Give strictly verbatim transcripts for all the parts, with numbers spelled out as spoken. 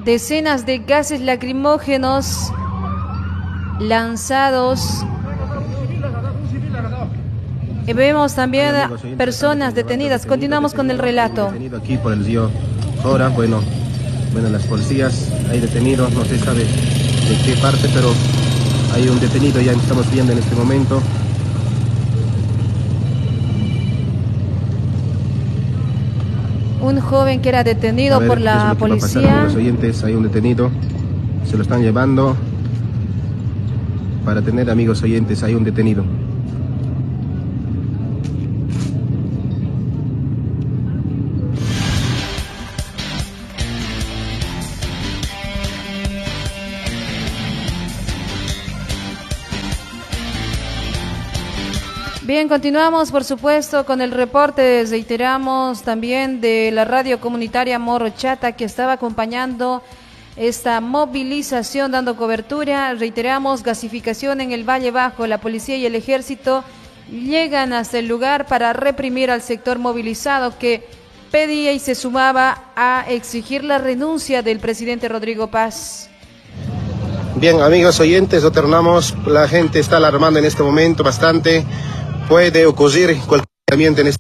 Decenas de gases lacrimógenos lanzados. Y vemos también a personas detenidas. Continuamos con el relato. Detenido aquí por el río Jora. Bueno, bueno, las policías hay detenidos, no se sabe de qué parte, pero hay un detenido, ya estamos viendo en este momento. Un joven que era detenido ver, por la es policía. Pasar, los oyentes, hay un detenido, se lo están llevando para tener, amigos oyentes, hay un detenido. Bien, continuamos por supuesto con el reporte, reiteramos también de la radio comunitaria Morro Chata que estaba acompañando esta movilización dando cobertura. Reiteramos, gasificación en el Valle Bajo, la policía y el ejército llegan hasta el lugar para reprimir al sector movilizado que pedía y se sumaba a exigir la renuncia del presidente Rodrigo Paz. Bien, amigos oyentes, retornamos, la gente está alarmando en este momento bastante. Puede ocurrir cualquier ambiente en este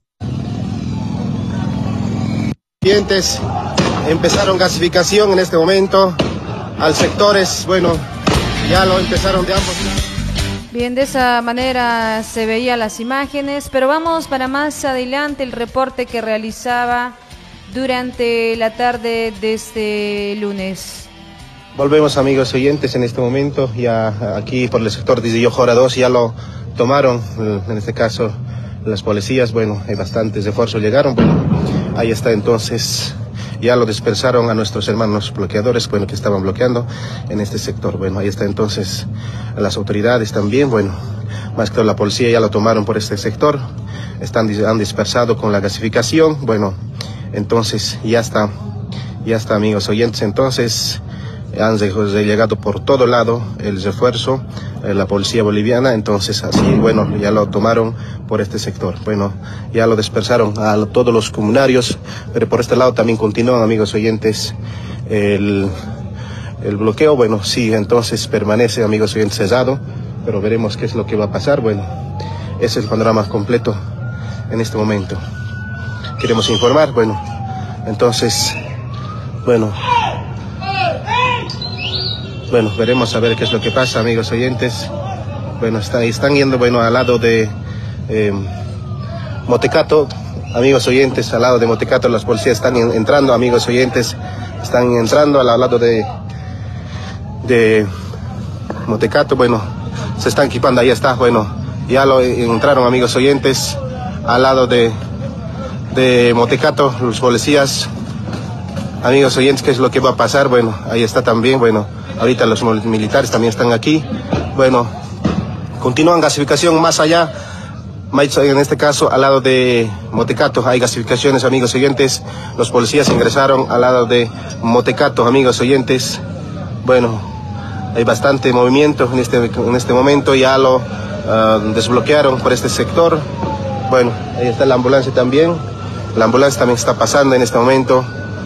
ambientes. Empezaron gasificación en este momento al sectores, bueno, ya lo empezaron de ambos lados. Bien, de esa manera se veían las imágenes, pero vamos para más adelante el reporte que realizaba durante la tarde de este lunes. Volvemos, amigos oyentes, en este momento, ya aquí por el sector de Jora dos ya lo tomaron, en este caso las policías, bueno, hay bastantes esfuerzos, llegaron, bueno, ahí está entonces, ya lo dispersaron a nuestros hermanos bloqueadores, bueno, que estaban bloqueando en este sector, bueno, ahí está entonces las autoridades también, bueno, más que todo la policía ya lo tomaron por este sector, están, han dispersado con la gasificación, bueno, entonces ya está, ya está, amigos oyentes, entonces han llegado por todo lado el refuerzo, eh, la policía boliviana, entonces así, bueno, ya lo tomaron por este sector, bueno, ya lo dispersaron a todos los comunarios, pero por este lado también continúan, amigos oyentes, el, el bloqueo, bueno, sí, entonces permanece, amigos oyentes, cerrado, pero veremos qué es lo que va a pasar, bueno, ese es el panorama completo en este momento. Queremos informar, bueno, entonces, bueno, Bueno, veremos a ver qué es lo que pasa, amigos oyentes. Bueno, está, están yendo, bueno, al lado de eh, Motecato, amigos oyentes, al lado de Motecato las policías están en, entrando, amigos oyentes, están entrando al lado de, de Motecato, bueno, se están equipando, ahí está, bueno, ya lo entraron, amigos oyentes, al lado de, de Motecato, los policías, amigos oyentes, qué es lo que va a pasar, bueno, ahí está también, bueno, ahorita los militares también están aquí. Bueno, continúan gasificación más allá, en este caso al lado de Motecato. Hay gasificaciones, amigos oyentes. Los policías ingresaron al lado de Motecato, amigos oyentes. Bueno, hay bastante movimiento en este, en este momento. Ya lo uh, desbloquearon por este sector. Bueno, ahí está la ambulancia también. La ambulancia también está pasando en este momento.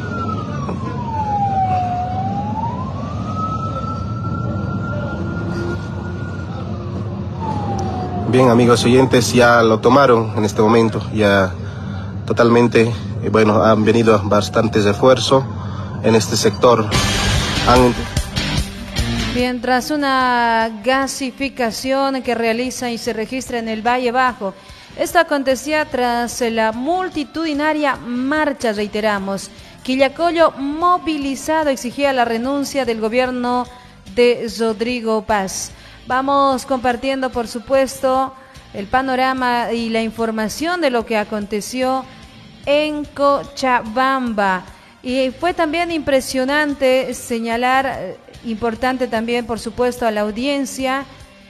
Bien, amigos oyentes, ya lo tomaron en este momento, ya totalmente, eh, bueno, han venido bastantes esfuerzos en este sector. Han... Bien, tras una gasificación que realiza y se registra en el Valle Bajo, esto acontecía tras la multitudinaria marcha, reiteramos. Quillacollo movilizado exigía la renuncia del gobierno de Rodrigo Paz. Vamos compartiendo, por supuesto, el panorama y la información de lo que aconteció en Cochabamba. Y fue también impresionante señalar, importante también, por supuesto, a la audiencia,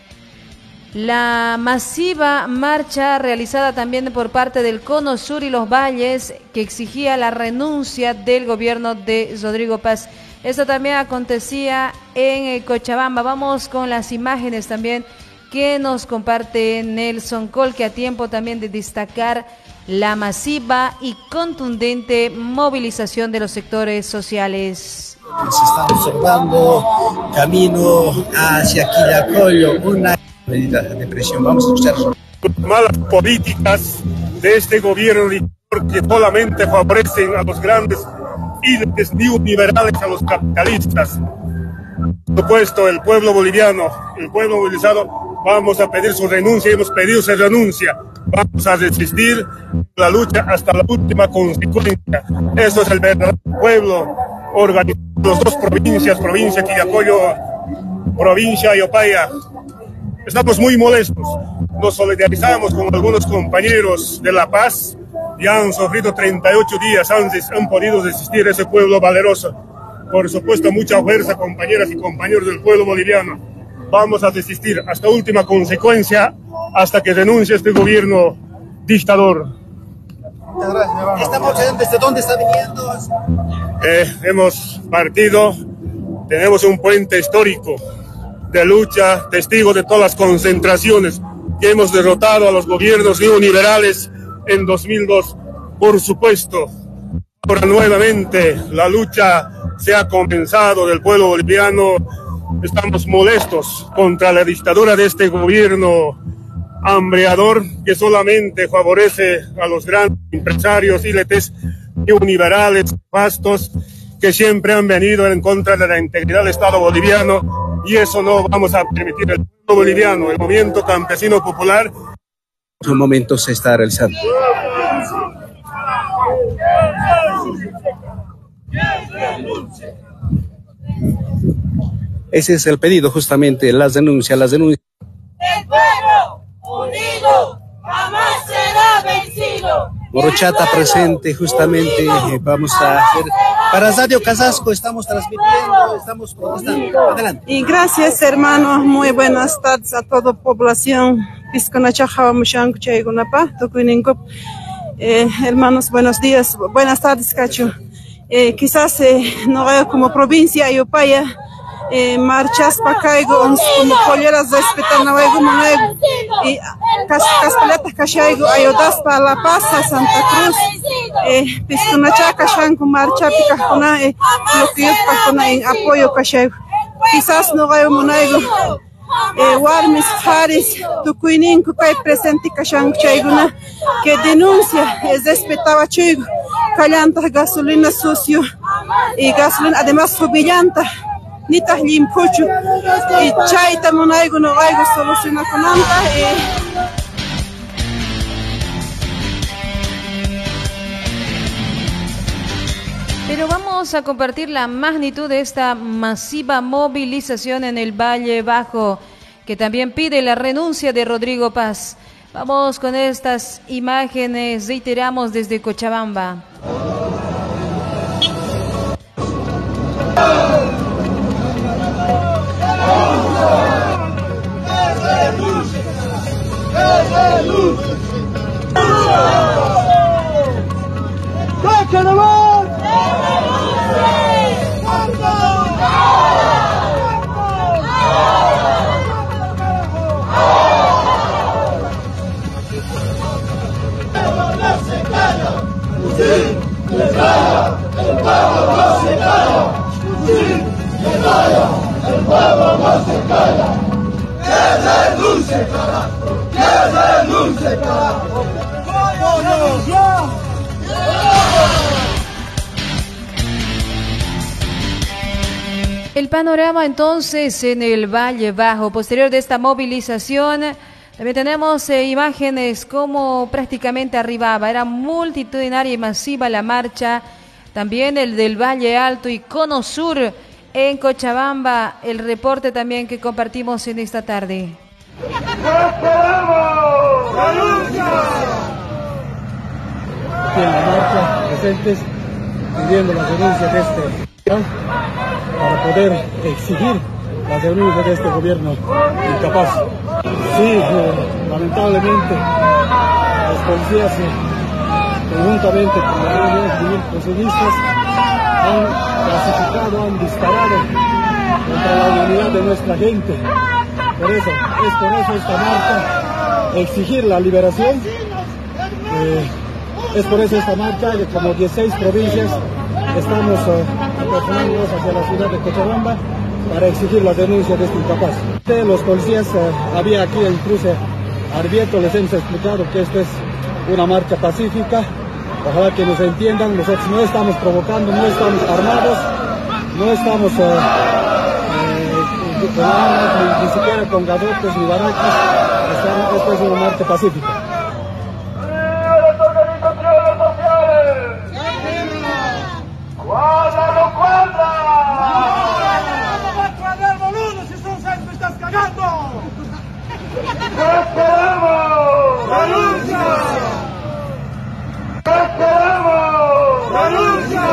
la masiva marcha realizada también por parte del Cono Sur y los Valles, que exigía la renuncia del gobierno de Rodrigo Paz. Esto también acontecía en Cochabamba. Vamos con las imágenes también que nos comparte Nelson Col, que a tiempo también de destacar la masiva y contundente movilización de los sectores sociales. Se está observando camino hacia Quillacollo, una medida de presión. Vamos a escuchar. Malas políticas de este gobierno que solamente favorecen a los grandes líderes neoliberales, a los capitalistas. Por supuesto, el pueblo boliviano, el pueblo movilizado, vamos a pedir su renuncia, hemos pedido su renuncia. Vamos a resistir la lucha hasta la última consecuencia. Eso es el verdadero pueblo organizado. Las dos provincias, provincia Quillacollo, provincia Ayopaya. Estamos muy molestos. Nos solidarizamos con algunos compañeros de La Paz. Ya han sufrido treinta y ocho días antes, han podido resistir ese pueblo valeroso. Por supuesto, mucha fuerza, compañeras y compañeros del pueblo boliviano. Vamos a resistir hasta última consecuencia, hasta que renuncie este gobierno dictador. Muchas gracias. ¿Estamos desde dónde está viniendo? Eh, hemos partido, tenemos un puente histórico de lucha, testigo de todas las concentraciones que hemos derrotado a los gobiernos neoliberales en dos mil dos. Por supuesto, ahora nuevamente la lucha se ha comenzado del pueblo boliviano. Estamos molestos contra la dictadura de este gobierno hambreador que solamente favorece a los grandes empresarios, íletes, neoliberales, vastos, que siempre han venido en contra de la integridad del Estado boliviano, y eso no vamos a permitir. El pueblo boliviano, el movimiento campesino popular, en un momento se está realizando. Ese es el pedido, justamente, las denuncias, las denuncias. El pueblo unido jamás será vencido. Morochata presente, justamente, eh, vamos a hacer. Para Radio Casasco estamos transmitiendo, estamos protestando. Adelante. Y gracias, hermanos, muy buenas tardes a toda población. Eh, hermanos, buenos días, buenas tardes, Cacho. Eh, quizás eh, no veo como provincia Ayopaya, eh, marchas para caigo como polleras respetan a huevo monego y caspaletas cachaigo ayudas para La Paz a Santa Cruz, eh, piscunacha cachanco marcha picajona, eh, lo que yo pacona en apoyo cachaigo. Quizás no veo monego. Eh, Warmis Haris, Tucuinin, Kukai presente Kashan Chaiguna, que denuncia es respetaba Chigo, Calanta, gasolina sucio y gasolina, además subillanta, Nita Limpuchu, y Chaita Monaigo no hay solución económica. Pero vamos a compartir la magnitud de esta masiva movilización en el Valle Bajo, que también pide la renuncia de Rodrigo Paz. Vamos con estas imágenes, reiteramos desde Cochabamba. El panorama entonces en el Valle Bajo, posterior de esta movilización, también tenemos eh, imágenes como prácticamente arribaba, era multitudinaria y masiva la marcha, también el del Valle Alto y Cono Sur en Cochabamba, el reporte también que compartimos en esta tarde. Aquí en la marcha, presentes, pidiendo la denuncia de este para poder exigir la denuncia de este gobierno incapaz. Sí, eh, lamentablemente, las policías, eh, conjuntamente con la Guardia Civil, posicionistas, han clasificado, han disparado contra la unidad de nuestra gente. Por eso, es por eso esta marcha, exigir la liberación. Eh, es por eso esta marcha que como dieciséis provincias estamos eh, aproximándonos hacia la ciudad de Cochabamba para exigir la denuncia de este incapaz. Los policías, eh, había aquí el cruce Arbieto, les hemos explicado que esta es una marcha pacífica. Ojalá que nos entiendan, nosotros no estamos provocando, no estamos armados, no estamos eh, eh, con armas, ni, ni siquiera con garrotes ni barracas. Esta es una marcha pacífica. ¡Las organizaciones sociales! ¡Cuadra, cuadra! ¡No va a cuadrar, boludo! ¡Si son seis me estás cagando! ¿Qué queremos? ¡Renuncia! ¿Qué queremos? ¡Renuncia!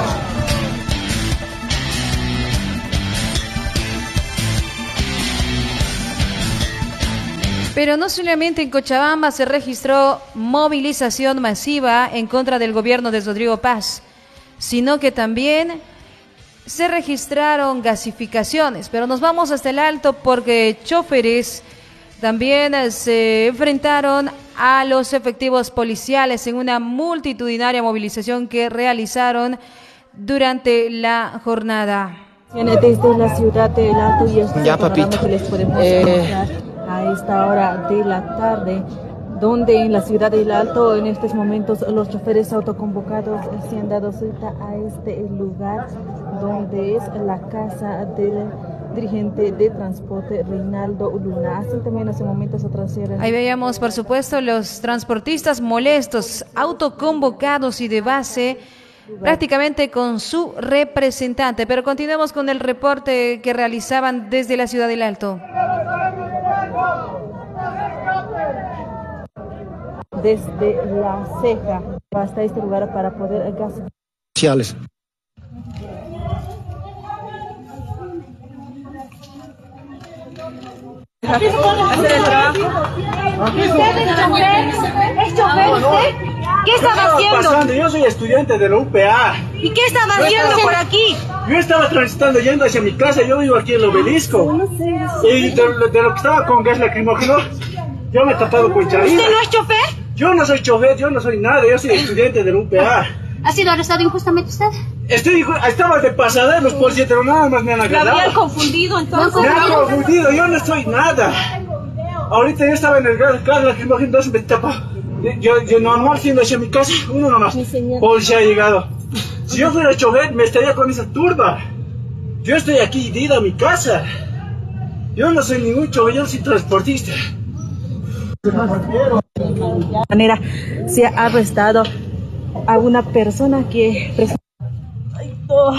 Pero no solamente en Cochabamba se registró movilización masiva en contra del gobierno de Rodrigo Paz, sino que también se registraron gasificaciones. Pero nos vamos hasta el Alto porque choferes también se enfrentaron a los efectivos policiales en una multitudinaria movilización que realizaron durante la jornada. Desde la ciudad del Alto y este ya, papito. Que les podemos Eh... mostrar a esta hora de la tarde, donde en la ciudad del Alto en estos momentos los choferes autoconvocados se han dado cita a este lugar donde es la casa del dirigente de transporte Reinaldo Luna. Así también hace momentos atrás era... Ahí veíamos, por supuesto, los transportistas molestos, autoconvocados y de base, prácticamente con su representante. Pero continuemos con el reporte que realizaban desde la ciudad del Alto. Desde la ceja hasta este lugar para poder gas. Sociales. Hacer el trabajo. ¿Usted es chofer? ¿Es chofer usted? ¿Qué estaba haciendo? Pasando? Yo soy estudiante de la U P A. ¿Y qué estaba Yo haciendo estaba- por aquí? Yo estaba transitando yendo hacia mi casa, yo vivo aquí en el Obelisco. Y de, de lo que estaba con gas lacrimógeno, yo me he tapado con charina. ¿Usted no es chofer? Yo no soy chofer, yo no soy nada, yo soy estudiante de la U P A. ¿Ha sido arrestado injustamente usted? Estoy, estaba de pasada, los policías, pero nada más me han Lo agarrado. habían confundido entonces. Me han confundido, yo no soy nada. Ahorita yo estaba en el gas gas lacrimógeno, entonces me tapa. Yo, yo normal siendo hacia mi casa, uno nomás. Policía ha llegado. Si yo fuera chofer, me estaría con esa turba. Yo estoy aquí, ida a mi casa. Yo no soy ningún chofer, yo soy transportista. De manera se ha arrestado a una persona que pres- Ay, no.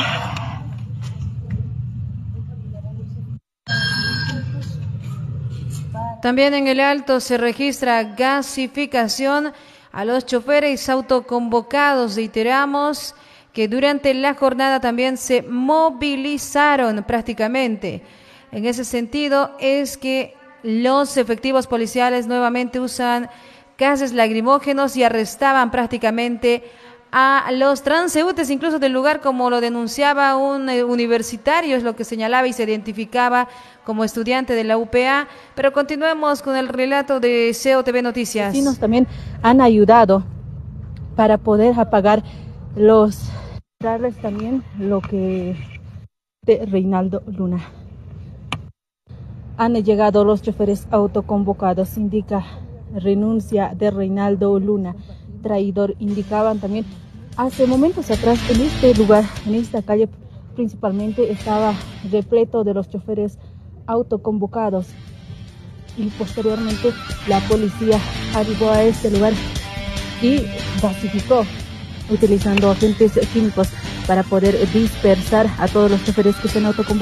También en el Alto se registra gasificación a los choferes autoconvocados. Reiteramos que durante la jornada también se movilizaron prácticamente. En ese sentido es que los efectivos policiales nuevamente usan gases lacrimógenos y arrestaban prácticamente a los transeúntes, incluso del lugar, como lo denunciaba un eh, universitario, es lo que señalaba y se identificaba como estudiante de la U P A. Pero continuemos con el relato de C O T V Noticias. Vecinos también han ayudado para poder apagar los, darles también lo que de Reinaldo Luna. Han llegado los choferes autoconvocados, indica renuncia de Reinaldo Luna, traidor, indicaban también. Hace momentos atrás en este lugar, en esta calle principalmente estaba repleto de los choferes autoconvocados y posteriormente la policía arribó a este lugar y gasificó utilizando agentes químicos para poder dispersar a todos los choferes que estén autoconvocados.